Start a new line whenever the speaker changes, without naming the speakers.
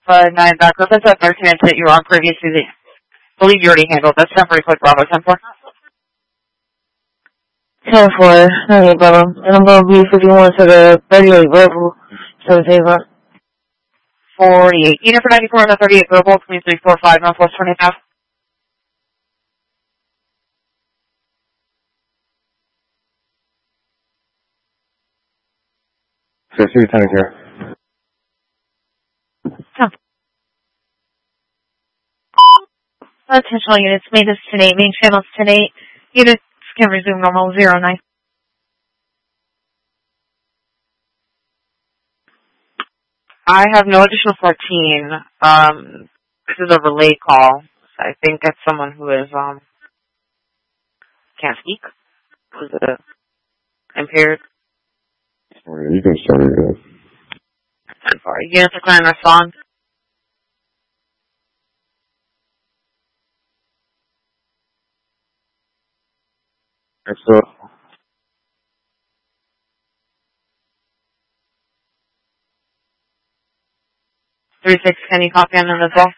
9 back. That's a 13 that you were on previously. I believe you already handled. That's temporary quick Bravo 10-4.
10-4. Okay, Bravo. And I'm going to be 51 to the 38 verbal. So Ava.
48. Unit for 94 on the 38 verbal. 2345 Northwest 25.
So, see your time here.
Attention all units, made this 10-8, main channels 10-8. Units can resume normal 09. I have no additional 14. This is a relay call. So I think that's someone who is, can't speak. Who's impaired.
You can start it.
10-4. Units are clear and respond.
Excellent.
36, can you copy on them as well?